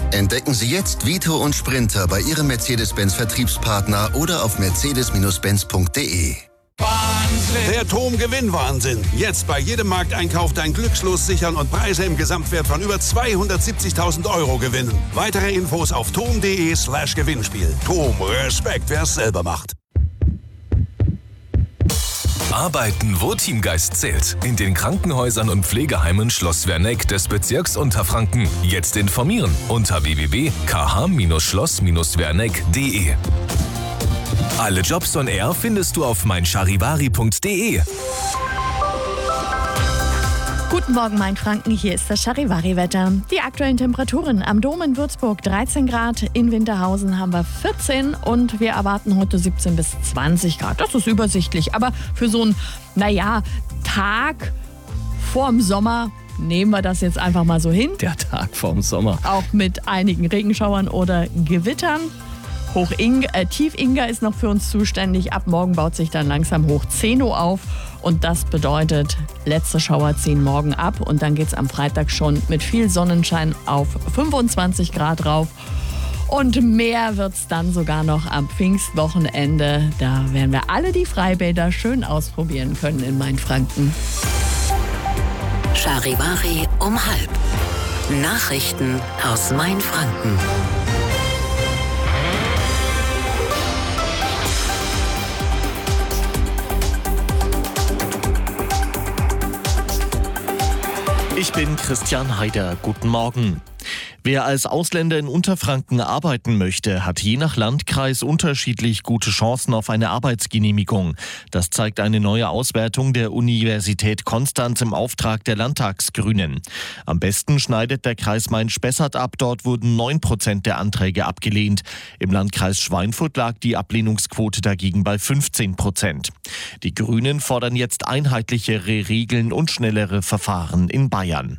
Entdecken Sie jetzt Vito und Sprinter bei Ihrem Mercedes-Benz-Vertriebspartner oder auf mercedes-benz.de. Wahnsinn! Der TOM-Gewinn-Wahnsinn. Jetzt bei jedem Markteinkauf dein Glückslos sichern und Preise im Gesamtwert von über 270.000 € gewinnen. Weitere Infos auf tom.de/Gewinnspiel. TOM, Respekt, wer es selber macht. Arbeiten, wo Teamgeist zählt. In den Krankenhäusern und Pflegeheimen Schloss Werneck des Bezirks Unterfranken. Jetzt informieren unter www.kh-schloss-werneck.de. Alle Jobs on Air findest du auf meincharivari.de. Guten Morgen, Mainfranken, hier ist das Charivari-Wetter. Die aktuellen Temperaturen am Dom in Würzburg 13 Grad, in Winterhausen haben wir 14 und wir erwarten heute 17 bis 20 Grad. Das ist übersichtlich, aber für so einen, Tag vorm Sommer nehmen wir das jetzt einfach mal so hin. Der Tag vorm Sommer. Auch mit einigen Regenschauern oder Gewittern. Tief-Inga ist noch für uns zuständig. Ab morgen baut sich dann langsam Hoch Zeno auf. Und das bedeutet, letzte Schauer ziehen morgen ab. Und dann geht es am Freitag schon mit viel Sonnenschein auf 25 Grad rauf. Und mehr wird es dann sogar noch am Pfingstwochenende. Da werden wir alle die Freibäder schön ausprobieren können in Mainfranken. Charivari um 12:30. Nachrichten aus Mainfranken. Ich bin Christian Heider. Guten Morgen. Wer als Ausländer in Unterfranken arbeiten möchte, hat je nach Landkreis unterschiedlich gute Chancen auf eine Arbeitsgenehmigung. Das zeigt eine neue Auswertung der Universität Konstanz im Auftrag der Landtagsgrünen. Am besten schneidet der Kreis Main-Spessart ab. Dort wurden 9% der Anträge abgelehnt. Im Landkreis Schweinfurt lag die Ablehnungsquote dagegen bei 15%. Die Grünen fordern jetzt einheitlichere Regeln und schnellere Verfahren in Bayern.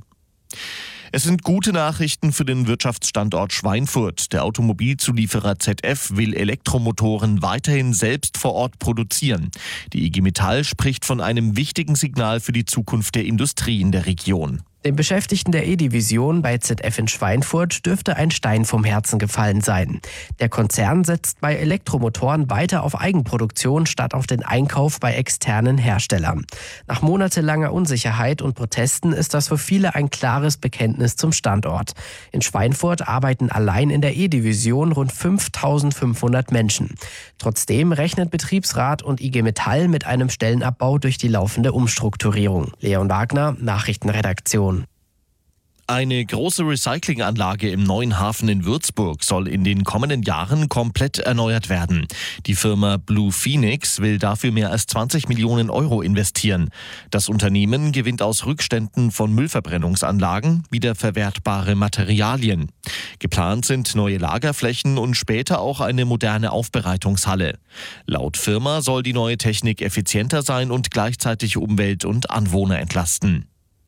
Es sind gute Nachrichten für den Wirtschaftsstandort Schweinfurt. Der Automobilzulieferer ZF will Elektromotoren weiterhin selbst vor Ort produzieren. Die IG Metall spricht von einem wichtigen Signal für die Zukunft der Industrie in der Region. Den Beschäftigten der E-Division bei ZF in Schweinfurt dürfte ein Stein vom Herzen gefallen sein. Der Konzern setzt bei Elektromotoren weiter auf Eigenproduktion statt auf den Einkauf bei externen Herstellern. Nach monatelanger Unsicherheit und Protesten ist das für viele ein klares Bekenntnis zum Standort. In Schweinfurt arbeiten allein in der E-Division rund 5.500 Menschen. Trotzdem rechnet Betriebsrat und IG Metall mit einem Stellenabbau durch die laufende Umstrukturierung. Leon Wagner, Nachrichtenredaktion. Eine große Recyclinganlage im neuen Hafen in Würzburg soll in den kommenden Jahren komplett erneuert werden. Die Firma Blue Phoenix will dafür mehr als 20 Millionen € investieren. Das Unternehmen gewinnt aus Rückständen von Müllverbrennungsanlagen wiederverwertbare Materialien. Geplant sind neue Lagerflächen und später auch eine moderne Aufbereitungshalle. Laut Firma soll die neue Technik effizienter sein und gleichzeitig Umwelt und Anwohner entlasten.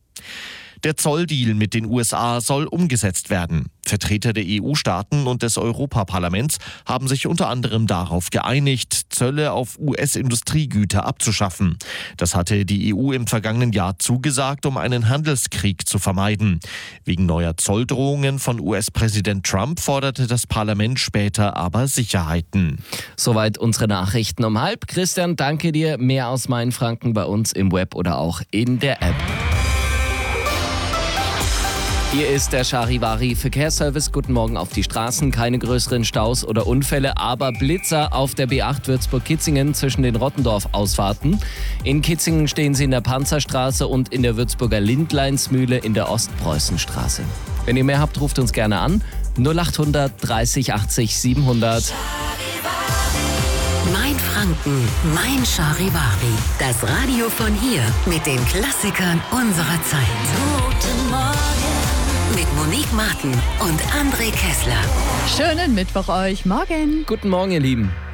Der Zolldeal mit den USA soll umgesetzt werden. Vertreter der EU-Staaten und des Europaparlaments haben sich unter anderem darauf geeinigt, Zölle auf US-Industriegüter abzuschaffen. Das hatte die EU im vergangenen Jahr zugesagt, um einen Handelskrieg zu vermeiden. Wegen neuer Zolldrohungen von US-Präsident Trump forderte das Parlament später aber Sicherheiten. Soweit unsere Nachrichten um 12:30. Christian, danke dir. Mehr aus Mainfranken bei uns im Web oder auch in der App. Hier ist der Charivari Verkehrsservice. Guten Morgen auf die Straßen. Keine größeren Staus oder Unfälle, aber Blitzer auf der B8 Würzburg-Kitzingen zwischen den Rottendorf-Ausfahrten. In Kitzingen stehen sie in der Panzerstraße und in der Würzburger Lindleinsmühle in der Ostpreußenstraße. Wenn ihr mehr habt, ruft uns gerne an. 0800 30 80 700. Mainfranken, mein Charivari. Das Radio von hier mit den Klassikern unserer Zeit. Guten Morgen. Mit Monique Martin und André Kessler. Schönen Mittwoch euch. Morgen. Guten Morgen, ihr Lieben.